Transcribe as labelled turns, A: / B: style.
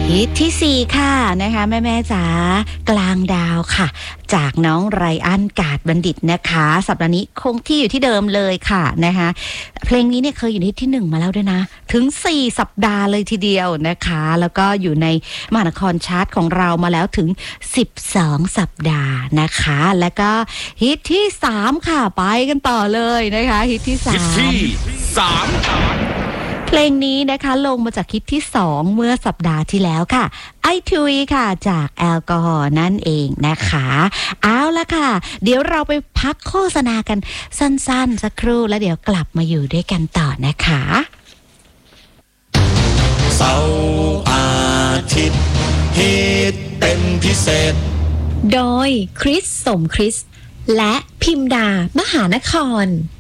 A: ฮิตที่4ค่ะนะคะแม่ๆจ๋ากลางดาวค่ะจากน้องไรอันกาดบัณฑิตนะคะสัปดาห์นี้คงที่อยู่ที่เดิมเลยค่ะนะคะเพลงนี้เนี่ยเคยอยู่ในที่1มาแล้วด้วยนะถึง4สัปดาห์เลยทีเดียวนะคะแล้วก็อยู่ในมหานครชาร์ตของเรามาแล้วถึง12สัปดาห์นะคะแล้วก็ฮิตที่3ค่ะไปกันต่อเลยนะคะฮิตที่3เพลงนี้นะคะลงมาจากฮิตที่2เมื่อสัปดาห์ที่แล้วค่ะไอทุยค่ะจากแอลกอฮอล์นั่นเองนะคะเอาละค่ะเดี๋ยวเราไปพักโฆษณากันสั้นๆสักครู่แล้วเดี๋ยวกลับมาอยู่ด้วยกันต่อนะคะ
B: เสาร์อาทิตย์ฮิตเป็นพิเศษ
C: โดยคริสสมคริสและพิมดามหานคร